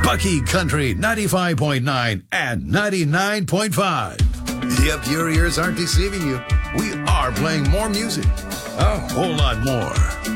Bucky Country 95.9 and 99.5. Yep, your ears aren't deceiving you. We are playing more music. A whole lot more.